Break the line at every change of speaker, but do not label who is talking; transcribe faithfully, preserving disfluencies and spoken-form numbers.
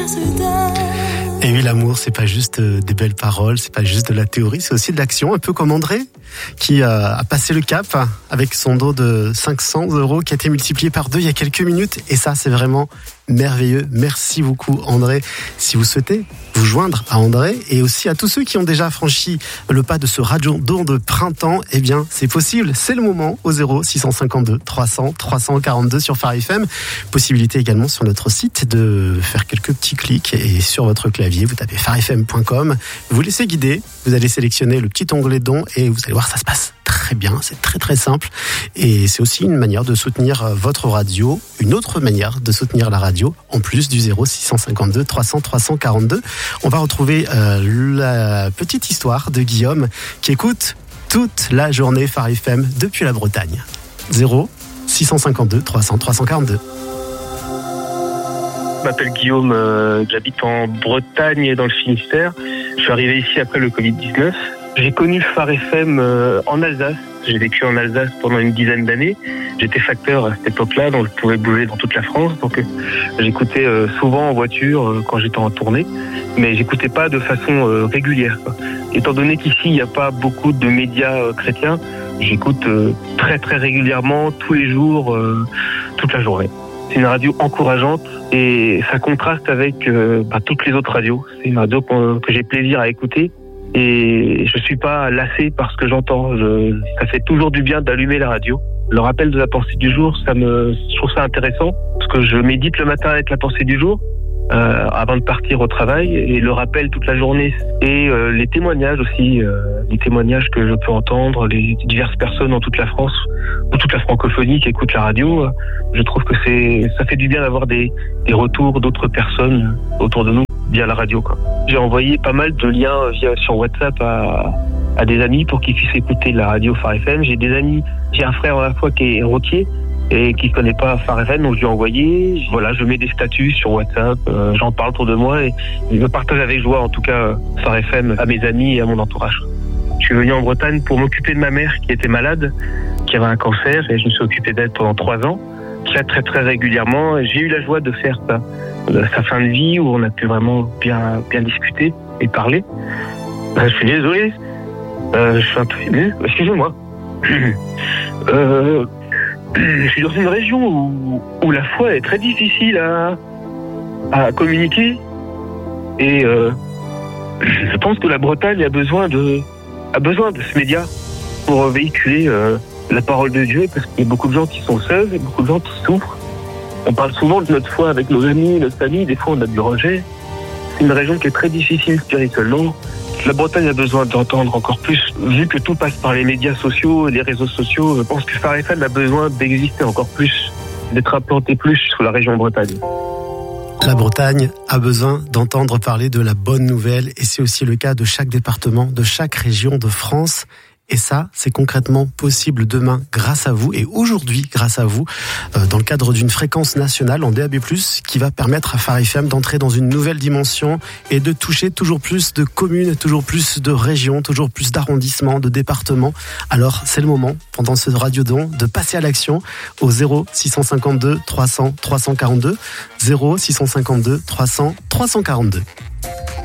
Et oui, l'amour, c'est pas juste des belles paroles, c'est pas juste de la théorie, c'est aussi de l'action, un peu comme André, qui a passé le cap avec son don de cinq cents euros qui a été multiplié par deux il y a quelques minutes. Et ça, c'est vraiment merveilleux. Merci beaucoup, André. Si vous souhaitez vous joindre à André et aussi à tous ceux qui ont déjà franchi le pas de ce radio don de printemps, eh bien, c'est possible. C'est le moment au zéro six cent cinquante-deux trois cents trois cent quarante-deux sur Phare F M. Possibilité également sur notre site de faire quelques petits clics et sur votre clavier, vous tapez phare f m point com. Vous laissez guider. Vous allez sélectionner le petit onglet don et vous allez voir, ça se passe très bien. C'est très très simple. Et c'est aussi une manière de soutenir votre radio, une autre manière de soutenir la radio, en plus du zéro six cent cinquante-deux trois cents trois cent quarante-deux. On va retrouver euh, la petite histoire de Guillaume qui écoute toute la journée Phare F M depuis la Bretagne. zéro six cent cinquante-deux trois cents trois cent quarante-deux.
Je m'appelle Guillaume, euh, j'habite en Bretagne dans le Finistère. Je suis arrivé ici après le covid dix-neuf. J'ai connu Phare F M euh, en Alsace. J'ai vécu en Alsace pendant une dizaine d'années. J'étais facteur à cette époque-là, donc je pouvais bouger dans toute la France. Donc euh, j'écoutais euh, souvent en voiture euh, quand j'étais en tournée, mais j'écoutais pas de façon euh, régulière, quoi. Étant donné qu'ici il n'y a pas beaucoup de médias euh, chrétiens, j'écoute euh, très très régulièrement, tous les jours, euh, toute la journée. C'est une radio encourageante et ça contraste avec euh, bah, toutes les autres radios. C'est une radio que, que j'ai plaisir à écouter. Et je suis pas lassé par ce que j'entends. Je, ça fait toujours du bien d'allumer la radio. Le rappel de la pensée du jour, ça me, je trouve ça intéressant parce que je médite le matin avec la pensée du jour euh, avant de partir au travail et le rappel toute la journée et euh, les témoignages aussi, euh, les témoignages que je peux entendre, les diverses personnes dans toute la France ou toute la francophonie qui écoutent la radio. Je trouve que c'est, ça fait du bien d'avoir des, des retours d'autres personnes autour de nous via la radio, quoi. J'ai envoyé pas mal de liens via, sur WhatsApp à, à des amis pour qu'ils puissent écouter la radio Phare F M. J'ai des amis, j'ai un frère à la fois qui est routier et qui ne connaît pas Phare F M, donc je lui ai envoyé. Voilà, je mets des statuts sur WhatsApp, euh, j'en parle autour de moi et je partage avec joie, en tout cas, Phare F M à mes amis et à mon entourage. Je suis venu en Bretagne pour m'occuper de ma mère qui était malade, qui avait un cancer, et je me suis occupé d'elle pendant trois ans, très très très régulièrement. J'ai eu la joie de faire ça, de sa fin de vie, où on a pu vraiment bien bien discuter et parler. Euh, je suis désolé, euh, je suis un peu ému, excusez-moi. euh, je suis dans une région où, où la foi est très difficile à, à communiquer, et euh, je pense que la Bretagne a besoin de a besoin de ce média pour véhiculer euh, la parole de Dieu, parce qu'il y a beaucoup de gens qui sont seuls et beaucoup de gens qui souffrent. On parle souvent de notre foi avec nos amis, notre famille, des fois on a du rejet. C'est une région qui est très difficile spirituellement. La Bretagne a besoin d'entendre encore plus, vu que tout passe par les médias sociaux et les réseaux sociaux. Je pense que Phare F M a besoin d'exister encore plus, d'être implanté plus sur la région Bretagne.
La Bretagne a besoin d'entendre parler de la bonne nouvelle et c'est aussi le cas de chaque département, de chaque région de France. Et ça, c'est concrètement possible demain grâce à vous et aujourd'hui grâce à vous euh, dans le cadre d'une fréquence nationale en D A B plus, qui va permettre à Phare F M d'entrer dans une nouvelle dimension et de toucher toujours plus de communes, toujours plus de régions, toujours plus d'arrondissements, de départements. Alors, c'est le moment, pendant ce radiodon, de passer à l'action au zéro six cent cinquante-deux trois cents trois cent quarante-deux, zéro six cent cinquante-deux trois cents trois cent quarante-deux.